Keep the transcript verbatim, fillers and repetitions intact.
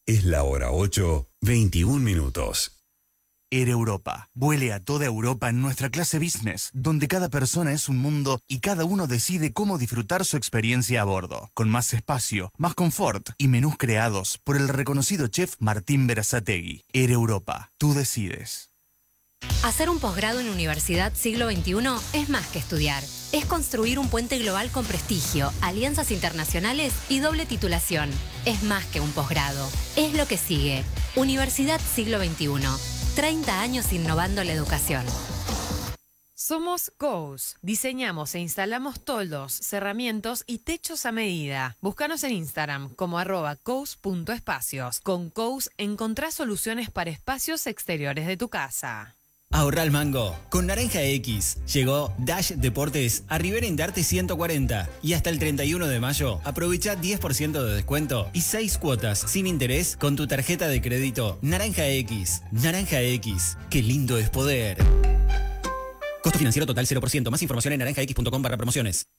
Es la hora ocho, veintiún minutos. Air Europa. Vuele a toda Europa en nuestra clase business, donde cada persona es un mundo y cada uno decide cómo disfrutar su experiencia a bordo, con más espacio, más confort y menús creados por el reconocido chef Martín Berazategui. Air Europa. Tú decides. Hacer un posgrado en Universidad Siglo veintiuno es más que estudiar. Es construir un puente global con prestigio, alianzas internacionales y doble titulación. Es más que un posgrado. Es lo que sigue. Universidad Siglo veintiuno. treinta años innovando la educación. Somos Cous. Diseñamos e instalamos toldos, cerramientos y techos a medida. Búscanos en Instagram como arroba cous.espacios. Con Cous encontrás soluciones para espacios exteriores de tu casa. Ahorra el mango. Con Naranja X llegó Dash Deportes a Rivera Indarte ciento cuarenta y hasta el treinta y uno de mayo aprovecha diez por ciento de descuento y seis cuotas sin interés con tu tarjeta de crédito Naranja X. Naranja X. Qué lindo es poder. Costo financiero total cero por ciento. Más información en naranjax punto com barra promociones.